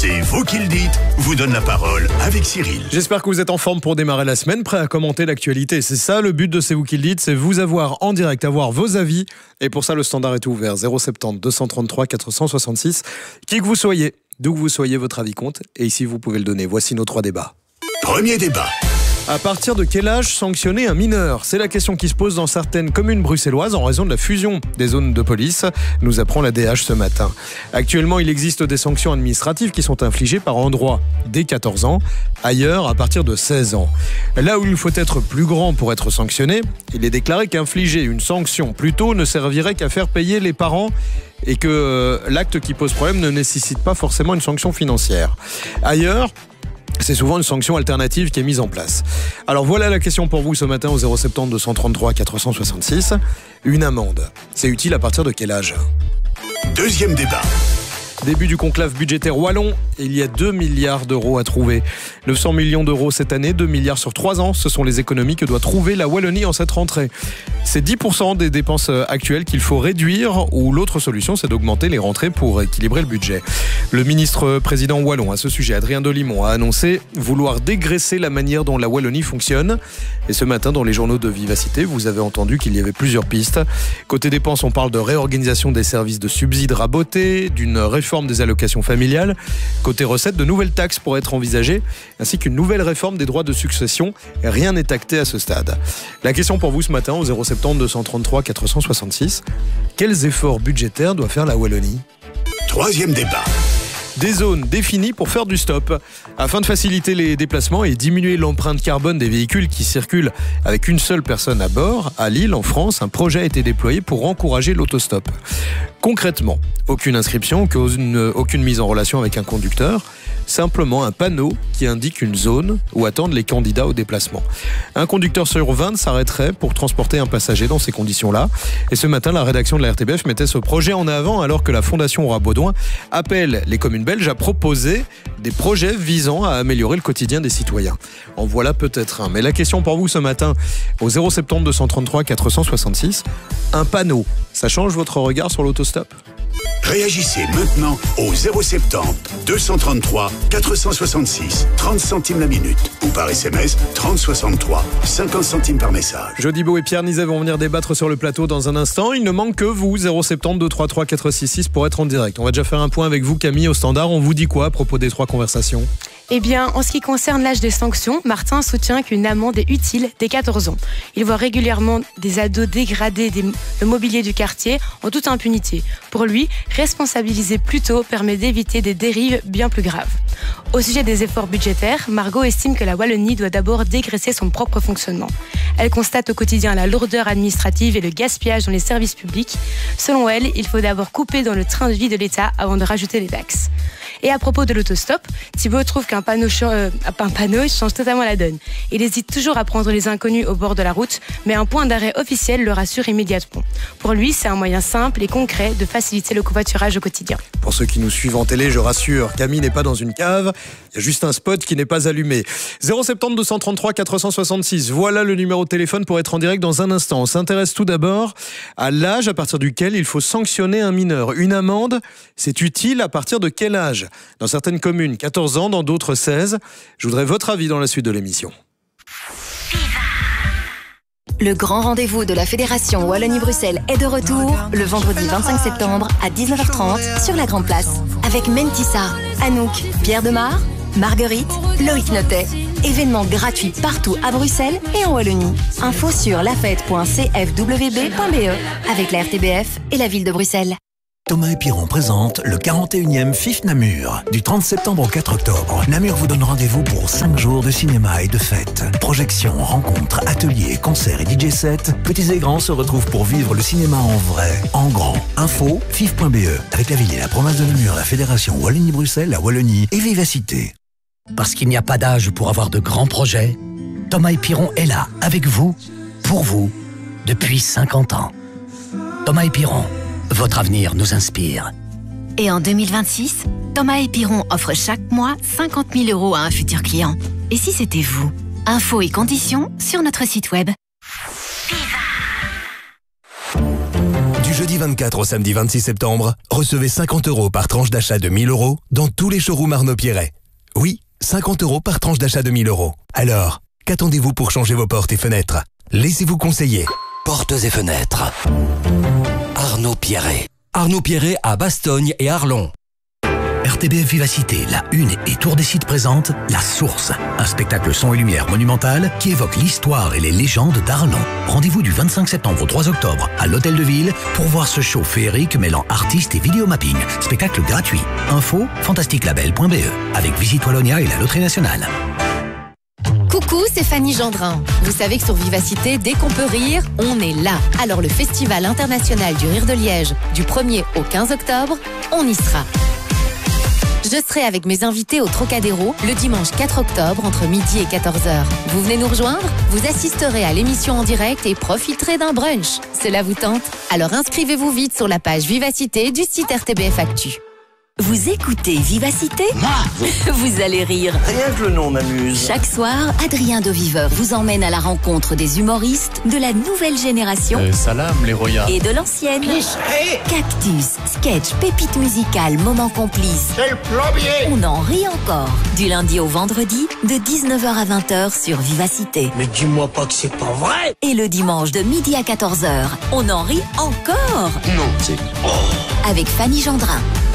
C'est vous qui le dites, vous donne la parole avec Cyril. J'espère que vous êtes en forme pour démarrer la semaine, prêt à commenter l'actualité. C'est ça le but de C'est vous qui le dites, c'est vous avoir en direct, avoir vos avis. Et pour ça, le standard est ouvert, 070 233 466. Qui que vous soyez, d'où que vous soyez, votre avis compte. Et ici, vous pouvez le donner. Voici nos 3 débats. Premier débat. À partir de quel âge sanctionner un mineur ? C'est la question qui se pose dans certaines communes bruxelloises en raison de la fusion des zones de police, nous apprend la DH ce matin. Actuellement, il existe des sanctions administratives qui sont infligées par endroits dès 14 ans, ailleurs à partir de 16 ans. Là où il faut être plus grand pour être sanctionné, il est déclaré qu'infliger une sanction plus tôt ne servirait qu'à faire payer les parents et que l'acte qui pose problème ne nécessite pas forcément une sanction financière. Ailleurs, c'est souvent une sanction alternative qui est mise en place. Alors voilà la question pour vous ce matin au 070 233 466. Une amende, c'est utile à partir de quel âge ? Deuxième débat. Début du conclave budgétaire wallon, il y a 2 milliards d'euros à trouver. 900 millions d'euros cette année, 2 milliards sur 3 ans, ce sont les économies que doit trouver la Wallonie en cette rentrée. C'est 10% des dépenses actuelles qu'il faut réduire, ou l'autre solution, c'est d'augmenter les rentrées pour équilibrer le budget. Le ministre-président wallon, à ce sujet, Adrien Delimont, a annoncé vouloir dégraisser la manière dont la Wallonie fonctionne. Et ce matin, dans les journaux de Vivacité, vous avez entendu qu'il y avait plusieurs pistes. Côté dépenses, on parle de réorganisation des services de subsides rabotés, d'une réforme des allocations familiales. Côté recettes, de nouvelles taxes pourraient être envisagées, ainsi qu'une nouvelle réforme des droits de succession. Rien n'est acté à ce stade. La question pour vous ce matin au 070 233 466. Quels efforts budgétaires doit faire la Wallonie ? Troisième débat. Des zones définies pour faire du stop. Afin de faciliter les déplacements et diminuer l'empreinte carbone des véhicules qui circulent avec une seule personne à bord, à Lille, en France, un projet a été déployé pour encourager l'autostop. Concrètement, aucune inscription, aucune mise en relation avec un conducteur, simplement un panneau qui indique une zone où attendent les candidats au déplacement. Un conducteur sur 20 s'arrêterait pour transporter un passager dans ces conditions-là. Et ce matin, la rédaction de la RTBF mettait ce projet en avant alors que la Fondation Rabaudouin appelle les communes belges à proposer des projets visant à améliorer le quotidien des citoyens. En voilà peut-être un. Mais la question pour vous ce matin, au 070 233 466, un panneau, ça change votre regard sur l'autostop ? Réagissez maintenant au 070 233 466, 30 centimes la minute, ou par SMS 3063, 50 centimes par message. Jody Beau et Pierre Nizet vont venir débattre sur le plateau dans un instant. Il ne manque que vous, 070 233 466 pour être en direct. On va déjà faire un point avec vous, Camille, au standard. On vous dit quoi à propos des 3 conversations ? Eh bien, en ce qui concerne l'âge des sanctions, Martin soutient qu'une amende est utile dès 14 ans. Il voit régulièrement des ados dégrader le mobilier du quartier en toute impunité. Pour lui, responsabiliser plus tôt permet d'éviter des dérives bien plus graves. Au sujet des efforts budgétaires, Margot estime que la Wallonie doit d'abord dégraisser son propre fonctionnement. Elle constate au quotidien la lourdeur administrative et le gaspillage dans les services publics. Selon elle, il faut d'abord couper dans le train de vie de l'État avant de rajouter des taxes. Et à propos de l'autostop, Thibaut trouve qu'un panneau change totalement la donne. Il hésite toujours à prendre les inconnus au bord de la route, mais un point d'arrêt officiel le rassure immédiatement. Pour lui, c'est un moyen simple et concret de faciliter le covoiturage au quotidien. Pour ceux qui nous suivent en télé, je rassure, Camille n'est pas dans une cave, il y a juste un spot qui n'est pas allumé. 070 233 466, voilà le numéro de téléphone pour être en direct dans un instant. On s'intéresse tout d'abord à l'âge à partir duquel il faut sanctionner un mineur. Une amende, c'est utile à partir de quel âge ? Dans certaines communes, 14 ans, dans d'autres 16. Je voudrais votre avis dans la suite de l'émission. Le grand rendez-vous de la Fédération Wallonie-Bruxelles est de retour le vendredi 25 septembre à 19h30 sur la Grande Place. Avec Mentissa, Anouk, Pierre Demar, Marguerite, Loïc Notet. Événement gratuit partout à Bruxelles et en Wallonie. Info sur lafête.cfwb.be avec la RTBF et la ville de Bruxelles. Thomas et Piron présente le 41e FIF Namur. Du 30 septembre au 4 octobre, Namur vous donne rendez-vous pour 5 jours de cinéma et de fêtes. Projections, rencontres, ateliers, concerts et DJ sets. Petits et grands se retrouvent pour vivre le cinéma en vrai, en grand. Info, fif.be. Avec la ville et la province de Namur, la Fédération Wallonie-Bruxelles, la Wallonie et Vivacité. Parce qu'il n'y a pas d'âge pour avoir de grands projets, Thomas et Piron est là, avec vous, pour vous, depuis 50 ans. Thomas et Piron, votre avenir nous inspire. Et en 2026, Thomas et Piron offrent chaque mois 50 000 € à un futur client. Et si c'était vous ? Infos et conditions sur notre site web. Du jeudi jeudi 24 au samedi 26 septembre, recevez 50 € par tranche d'achat de 1000 € dans tous les showrooms Arnaud-Pierret. Oui, 50 € par tranche d'achat de 1000 €. Alors, qu'attendez-vous pour changer vos portes et fenêtres? Laissez-vous conseiller. Portes et fenêtres. Arnaud-Pierret. Arnaud-Pierret à Bastogne et Arlon. RTBF Vivacité, la Une et Tour des Sites présente La Source, un spectacle son et lumière monumental qui évoque l'histoire et les légendes d'Arlon. Rendez-vous du 25 septembre au 3 octobre à l'Hôtel de Ville pour voir ce show féerique mêlant artistes et vidéomapping. Spectacle gratuit. Info fantasticlabel.be avec Visite Wallonia et la Loterie Nationale. Coucou, c'est Fanny Gendrin. Vous savez que sur Vivacité, dès qu'on peut rire, on est là. Alors le Festival international du rire de Liège, du 1er au 15 octobre, on y sera. Je serai avec mes invités au Trocadéro le dimanche 4 octobre entre midi et 14h. Vous venez nous rejoindre? Vous assisterez à l'émission en direct et profiterez d'un brunch. Cela vous tente? Alors inscrivez-vous vite sur la page Vivacité du site RTBF Actu. Vous écoutez Vivacité? Vous allez rire. Rien que le nom m'amuse. Chaque soir, Adrien Deviveur vous emmène à la rencontre des humoristes de la nouvelle génération Salam les Roya et de l'ancienne. Cactus, sketch, pépites musicales, moments complices. C'est le plombier. On en rit encore. Du lundi au vendredi, de 19h à 20h sur Vivacité. Mais dis-moi pas que c'est pas vrai. Et le dimanche de midi à 14h, on en rit encore. Non, c'est... Avec Fanny Gendrin.